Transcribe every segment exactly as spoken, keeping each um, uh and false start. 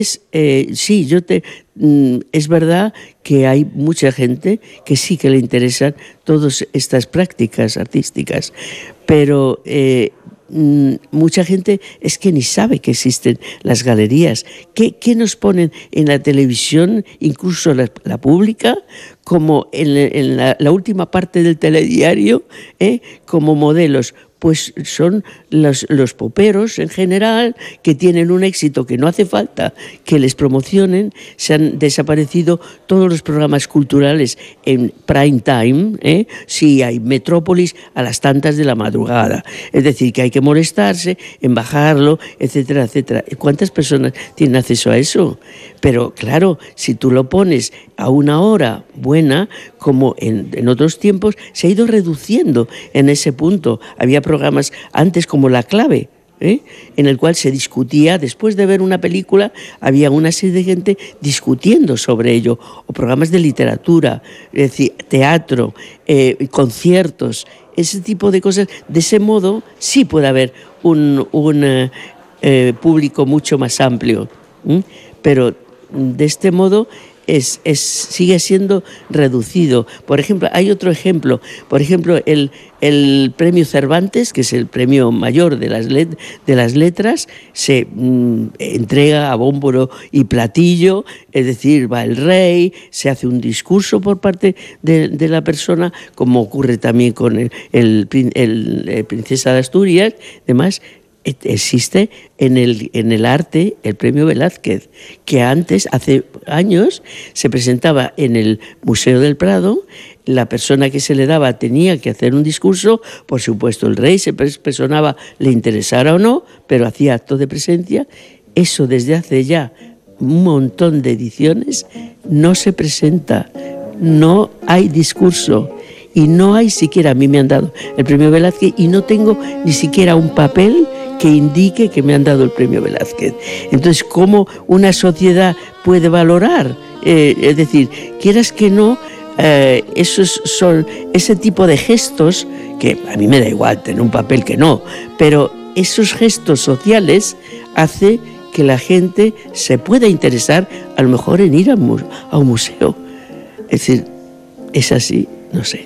Eh, sí, yo te, mm, es verdad que hay mucha gente que sí que le interesan todas estas prácticas artísticas, pero eh, mm, mucha gente es que ni sabe que existen las galerías. ¿Qué, qué nos ponen en la televisión, incluso la, la pública, como en, en la, la última parte del telediario, eh, como modelos? Pues son los, los poperos en general, que tienen un éxito que no hace falta que les promocionen. Se han desaparecido todos los programas culturales en prime time, ¿eh? Sí, hay Metrópolis a las tantas de la madrugada. Es decir, que hay que molestarse en bajarlo, etcétera, etcétera. ¿Cuántas personas tienen acceso a eso? Pero claro, si tú lo pones a una hora buena, como en, en otros tiempos, se ha ido reduciendo en ese punto. Había programas antes como La Clave, ¿eh? En el cual se discutía, después de ver una película, había una serie de gente discutiendo sobre ello, o programas de literatura, es decir, teatro, eh, conciertos, ese tipo de cosas. De ese modo sí puede haber un, un eh, eh, público mucho más amplio, ¿eh? Pero de este modo Es, es, sigue siendo reducido. Por ejemplo, hay otro ejemplo, por ejemplo, el, el premio Cervantes, que es el premio mayor de las, let, de las letras, se mm, entrega a bombo y platillo, es decir, va el rey, se hace un discurso por parte de, de la persona, como ocurre también con el, el, el, el Princesa de Asturias, demás. Existe en el, en el arte el premio Velázquez, que antes, hace años, se presentaba en el Museo del Prado. La persona que se le daba tenía que hacer un discurso, por supuesto el rey se personaba, le interesara o no, pero hacía acto de presencia. Eso desde hace ya un montón de ediciones no se presenta, no hay discurso. Y no hay siquiera, a mí me han dado el premio Velázquez y no tengo ni siquiera un papel que indique que me han dado el premio Velázquez. Entonces, ¿cómo una sociedad puede valorar? Eh, es decir, quieras que no, eh, esos son ese tipo de gestos, que a mí me da igual tener un papel que no, pero esos gestos sociales hace que la gente se pueda interesar a lo mejor en ir a un, a un museo. Es decir, es así, no sé.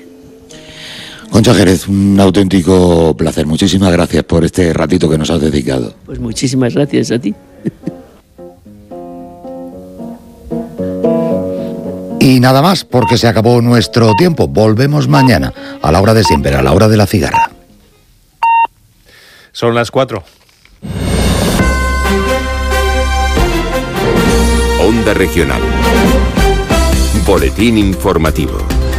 Concha Jerez, un auténtico placer. Muchísimas gracias por este ratito que nos has dedicado. Pues muchísimas gracias a ti. Y nada más, porque se acabó nuestro tiempo. Volvemos mañana, a la hora de siempre, a la hora de la cigarra. Son las cuatro. Onda Regional. Boletín informativo.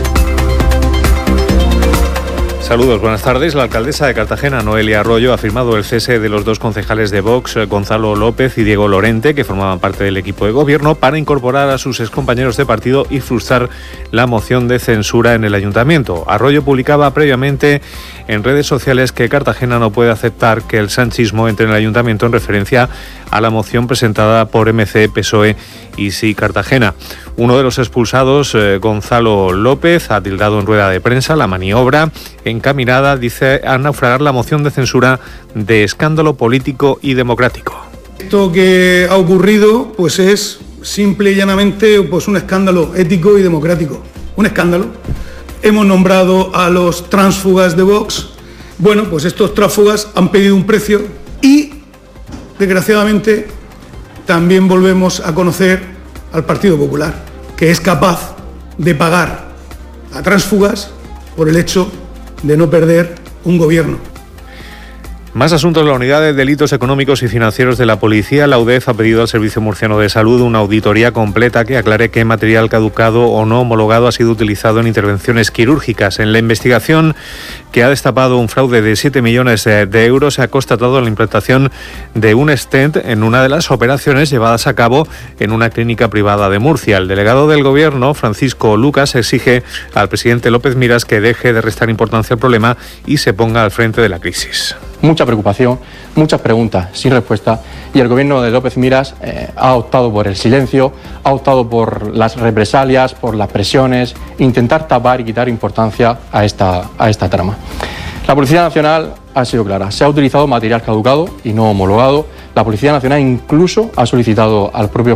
Saludos, buenas tardes. La alcaldesa de Cartagena, Noelia Arroyo, ha firmado el cese de los dos concejales de Vox, Gonzalo López y Diego Lorente, que formaban parte del equipo de gobierno, para incorporar a sus excompañeros de partido y frustrar la moción de censura en el ayuntamiento. Arroyo publicaba previamente en redes sociales que Cartagena no puede aceptar que el sanchismo entre en el ayuntamiento, en referencia a la moción presentada por M C, P S O E y Sí Cartagena. Uno de los expulsados, eh, Gonzalo López, ha tildado en rueda de prensa la maniobra encaminada, dice, a naufragar la moción de censura de escándalo político y democrático. Esto que ha ocurrido pues es simple y llanamente pues un escándalo ético y democrático. Un escándalo. Hemos nombrado a los tránsfugas de Vox. Bueno, pues estos tránsfugas han pedido un precio y, desgraciadamente, también volvemos a conocer al Partido Popular, que es capaz de pagar a tránsfugas por el hecho de no perder un gobierno. Más asuntos. La Unidad de Delitos Económicos y Financieros de la Policía, la U D E F, ha pedido al Servicio Murciano de Salud una auditoría completa que aclare qué material caducado o no homologado ha sido utilizado en intervenciones quirúrgicas. En la investigación, que ha destapado un fraude de siete millones de euros, se ha constatado la implantación de un stent en una de las operaciones llevadas a cabo en una clínica privada de Murcia. El delegado del Gobierno, Francisco Lucas, exige al presidente López Miras que deje de restar importancia al problema y se ponga al frente de la crisis. Mucha preocupación, muchas preguntas sin respuesta, y el gobierno de López Miras eh, ha optado por el silencio, ha optado por las represalias, por las presiones, intentar tapar y quitar importancia a esta, a esta trama. La Policía Nacional ha sido clara. Se ha utilizado material caducado y no homologado. La Policía Nacional incluso ha solicitado al propio